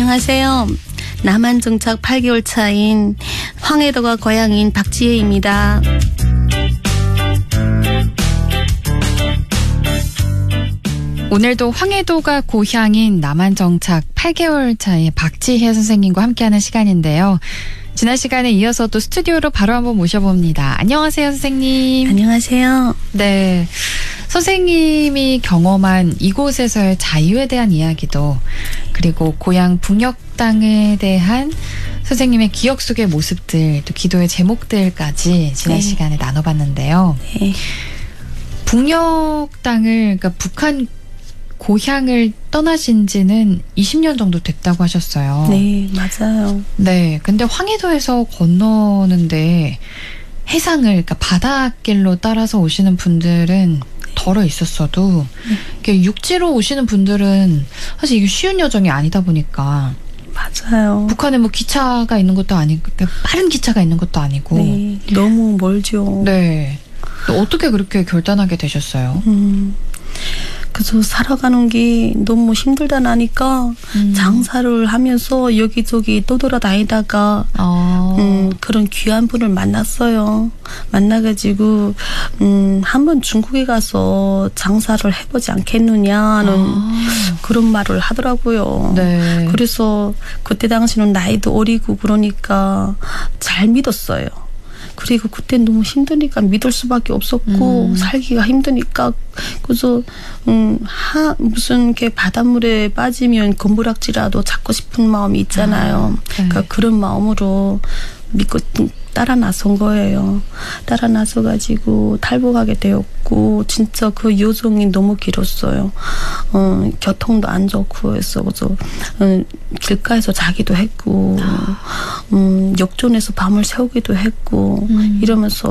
안녕하세요. 남한 정착 8개월 차인 황해도가 고향인 박지혜입니다. 오늘도 황해도가 고향인 남한 정착 8개월 차의 박지혜 선생님과 함께하는 시간인데요. 지난 시간에 이어서 또 스튜디오로 바로 한번 모셔봅니다. 안녕하세요, 선생님. 안녕하세요. 네, 선생님이 경험한 이곳에서의 자유에 대한 이야기도, 그리고 고향 북녘 땅에 대한 선생님의 기억 속의 모습들, 또 기도의 제목들까지 지난 시간에 나눠봤는데요. 네. 북녘 땅을, 그러니까 북한 고향을 떠나신 지는 20년 정도 됐다고 하셨어요. 네, 맞아요. 네, 근데 황해도에서 건너는데 해상을, 그러니까 바닷길로 따라서 오시는 분들은 덜어 있었어도 육지로 오시는 분들은 사실 이게 쉬운 여정이 아니다 보니까. 맞아요. 북한에 뭐 기차가 있는 것도 아니고, 그러니까 빠른 기차가 있는 것도 아니고. 네, 너무 멀죠. 네. 어떻게 그렇게 결단하게 되셨어요? 그래서 살아가는 게 너무 힘들다 나니까 장사를 하면서 여기저기 떠돌아다니다가 그런 귀한 분을 만났어요. 만나가지고 한번 중국에 가서 장사를 해보지 않겠느냐는 그런 말을 하더라고요. 네. 그래서 그때 당시는 나이도 어리고 그러니까 잘 믿었어요. 그리고 그때 너무 힘드니까 믿을 수밖에 없었고 살기가 힘드니까 그래서 무슨 이렇게 바닷물에 빠지면 건부락지라도 잡고 싶은 마음이 있잖아요. 네. 그러니까 그런 마음으로 믿고 따라 나선 거예요. 따라 나서가지고 탈북하게 되었고 진짜 그 여정이 너무 길었어요. 교통도 안 좋고 해서 그래서 길가에서 자기도 했고 역전에서 밤을 새우기도 했고 이러면서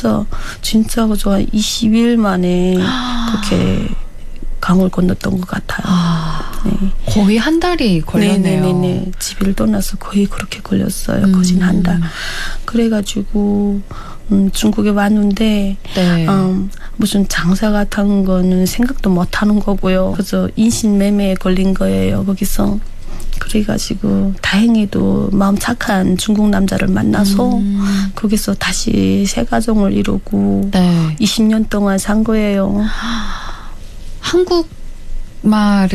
진짜 그저 20일 만에 그렇게 강을 건넜던 것 같아요. 네. 거의 한 달이 걸렸네요. 네네네. 집을 떠나서 거의 그렇게 걸렸어요. 거진 한 달. 그래가지고 중국에 왔는데 네. 무슨 장사 같은 거는 생각도 못 하는 거고요. 그래서 인신매매에 걸린 거예요. 거기서. 그래가지고 다행히도 마음 착한 중국 남자를 만나서 거기서 다시 새 가정을 이루고 네. 20년 동안 산 거예요. 한국말을